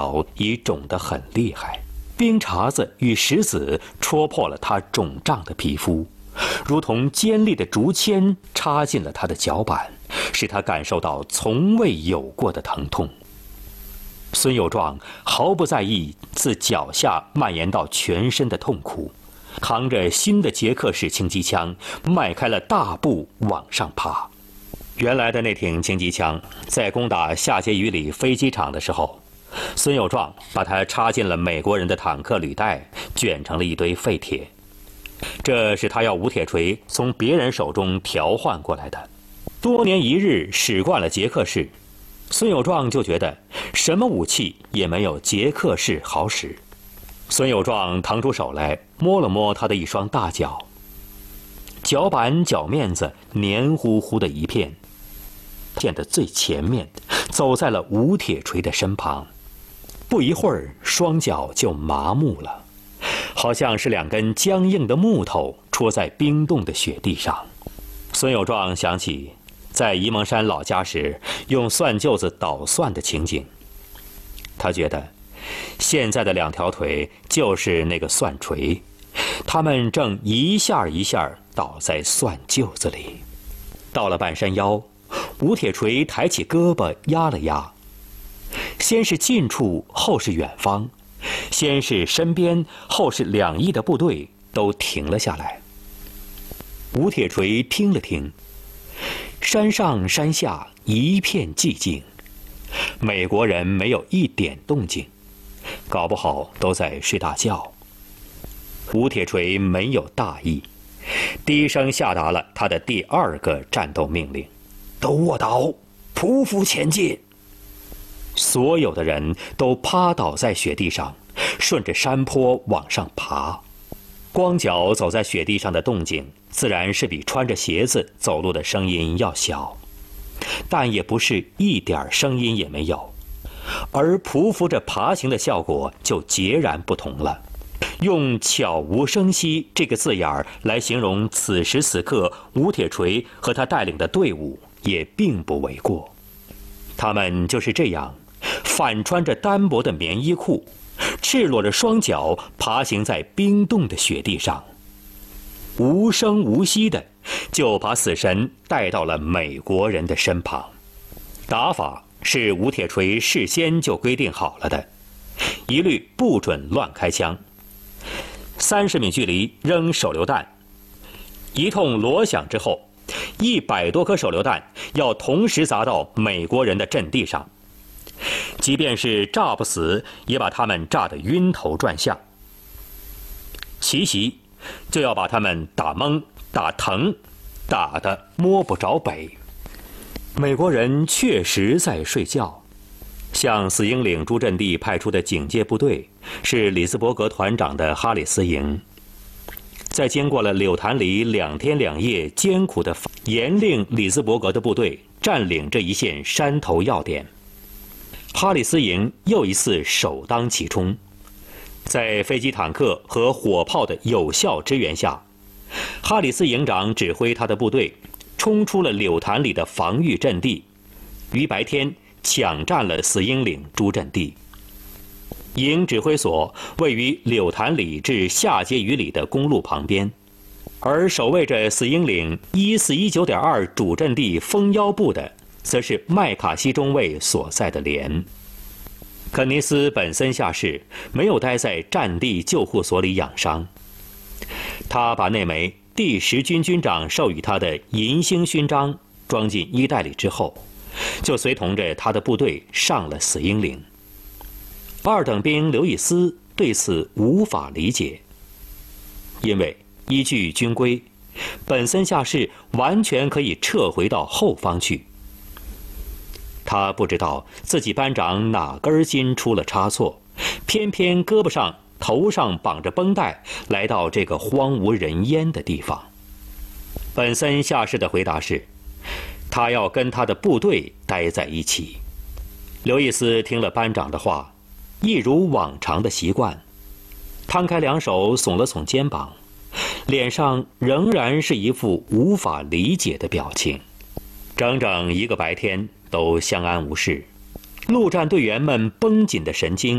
角已肿得很厉害，冰碴子与石子戳破了他肿胀的皮肤，如同尖利的竹签插进了他的脚板，使他感受到从未有过的疼痛。孙有壮毫不在意自脚下蔓延到全身的痛苦，扛着新的捷克式轻机枪，迈开了大步往上爬。原来的那挺轻机枪在攻打夏杰雨里飞机场的时候，孙有壮把它插进了美国人的坦克履带，卷成了一堆废铁。这是他要吴铁锤从别人手中调换过来的。多年一日使惯了捷克式，孙有壮就觉得什么武器也没有捷克式好使。孙有壮腾出手来摸了摸他的一双大脚，脚板脚面子黏糊糊的一片，见得最前面，走在了吴铁锤的身旁。不一会儿，双脚就麻木了，好像是两根僵硬的木头戳在冰冻的雪地上。孙有壮想起在沂蒙山老家时用蒜臼子捣蒜的情景，他觉得现在的两条腿就是那个蒜锤，他们正一下一下倒在蒜臼子里。到了半山腰，吴铁锤抬起胳膊压了压，先是近处，后是远方，先是身边，后是两翼的部队都停了下来。吴铁锤听了听，山上山下一片寂静，美国人没有一点动静，搞不好都在睡大觉。吴铁锤没有大意，低声下达了他的第二个战斗命令：都卧倒，匍匐前进。所有的人都趴倒在雪地上，顺着山坡往上爬。光脚走在雪地上的动静，自然是比穿着鞋子走路的声音要小，但也不是一点声音也没有。而匍匐着爬行的效果就截然不同了。用悄无声息这个字眼来形容此时此刻吴铁锤和他带领的队伍也并不为过。他们就是这样反穿着单薄的棉衣裤，赤裸着双脚爬行在冰冻的雪地上，无声无息的就把死神带到了美国人的身旁。打法是吴铁锤事先就规定好了的，一律不准乱开枪，30米距离扔手榴弹，一通锣响之后，100多颗手榴弹要同时砸到美国人的阵地上，即便是炸不死，也把他们炸得晕头转向。奇袭就要把他们打懵、打疼，打得摸不着北。美国人确实在睡觉。向死鹰岭诸阵地派出的警戒部队是里斯伯格团长的哈里斯营。在经过了柳潭里2天2夜艰苦的严令里斯伯格的部队占领这一线山头要点，哈里斯营又一次首当其冲。在飞机坦克和火炮的有效支援下，哈里斯营长指挥他的部队冲出了柳潭里的防御阵地，于白天抢占了死鹰岭诸阵地。营指挥所位于柳潭里至夏碣隅里的公路旁边，而守卫着死鹰岭1419.2主阵地封腰部的，则是麦卡锡中尉所在的连。肯尼斯·本森下士没有待在战地救护所里养伤，他把那枚第10军军长授予他的银星勋章装进衣袋里之后，就随同着他的部队上了死鹰岭。2等兵刘易斯对此无法理解，因为依据军规，本森下士完全可以撤回到后方去。他不知道自己班长哪根筋出了差错，偏偏胳膊上头上绑着绷带，来到这个荒无人烟的地方。本森下士的回答是，他要跟他的部队待在一起。刘易斯听了班长的话，一如往常的习惯，摊开2手耸了耸肩膀，脸上仍然是一副无法理解的表情。整整1个白天都相安无事，陆战队员们绷紧的神经